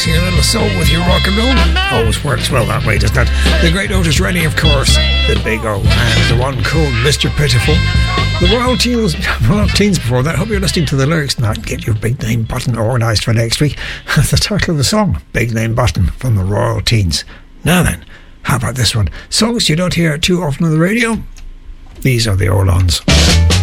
mixing a little soul with your rock and roll. Always works well that way, doesn't it? The great Otis Redding, of course, the big O, and the one called Mr. Pitiful. The Royal Teens before that. Hope you're listening to the lyrics and that. Get your big name button organised for next week. The title of the song, Big Name Button, from the Royal Teens. Now then, how about this one? Songs you don't hear too often on the radio? These are the Orlons.